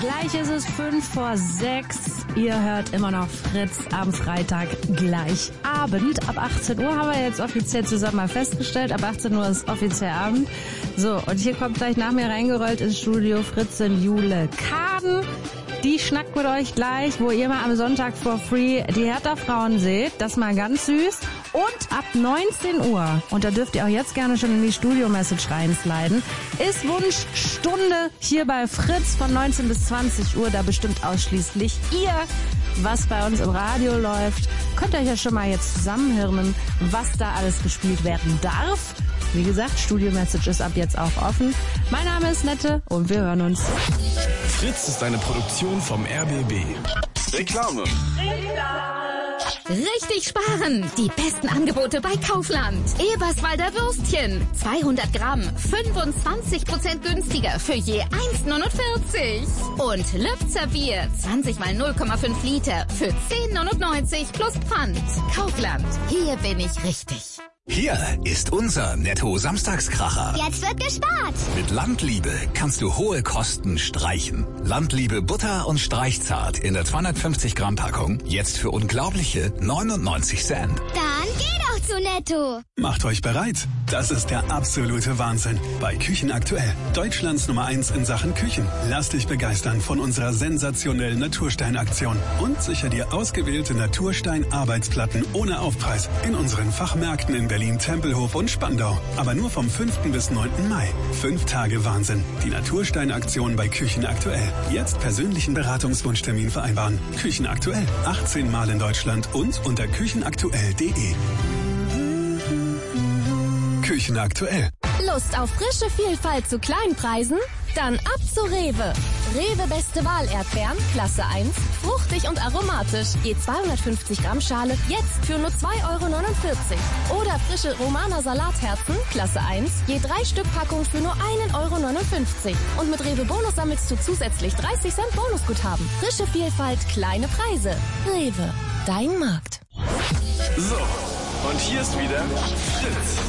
Gleich ist es 5:05. Ihr hört immer noch Fritz am Freitag gleich Abend. Ab 18 Uhr haben wir jetzt offiziell zusammen mal festgestellt. Ab 18 Uhr ist offiziell Abend. So, und hier kommt gleich nach mir reingerollt ins Studio Fritzin Jule Kaden. Die schnackt mit euch gleich, wo ihr mal am Sonntag for free die Hertha-Frauen seht. Das mal ganz süß. Und ab 19 Uhr, und da dürft ihr auch jetzt gerne schon in die Studio-Message reinsliden, ist Wunschstunde hier bei Fritz von 19 bis 20 Uhr. Da bestimmt ausschließlich ihr, was bei uns im Radio läuft. Könnt ihr euch ja schon mal jetzt zusammenhirnen, was da alles gespielt werden darf. Wie gesagt, Studio-Message ist ab jetzt auch offen. Mein Name ist Nette und wir hören uns. Fritz ist eine Produktion vom RBB. Reklame. Richtig sparen! Die besten Angebote bei Kaufland. Eberswalder Würstchen. 200 Gramm. 25% günstiger für je 1,49. Und Lübzer Bier. 20 mal 0,5 Liter für 10,99 plus Pfand. Kaufland. Hier bin ich richtig. Hier ist unser Netto-Samstagskracher. Jetzt wird gespart. Mit Landliebe kannst du hohe Kosten streichen. Landliebe Butter und Streichzart in der 250 Gramm Packung. Jetzt für unglaubliche 99 Cent. Dann geh doch zu Netto. Macht euch bereit. Das ist der absolute Wahnsinn. Bei Küchen aktuell. Deutschlands Nummer 1 in Sachen Küchen. Lass dich begeistern von unserer sensationellen Naturstein-Aktion. Und sicher dir ausgewählte Naturstein-Arbeitsplatten ohne Aufpreis in unseren Fachmärkten in Berlin, Tempelhof und Spandau. Aber nur vom 5. bis 9. Mai. 5 Tage Wahnsinn. Die Naturstein-Aktion bei Küchen aktuell. Jetzt persönlichen Beratungswunschtermin vereinbaren. Küchen aktuell. 18 Mal in Deutschland und unter küchenaktuell.de. Küchen aktuell. Lust auf frische Vielfalt zu kleinen Preisen? Dann ab zu Rewe. Rewe Beste Wahl Erdbeeren, Klasse 1, fruchtig und aromatisch. Je 250 Gramm Schale, jetzt für nur 2,49 €. Oder frische Romaner Salatherzen, Klasse 1, je 3 Stück Packung für nur 1,59 €. Und mit Rewe Bonus sammelst du zusätzlich 30 Cent Bonusguthaben. Frische Vielfalt, kleine Preise. Rewe, dein Markt. So, und hier ist wieder Fritz.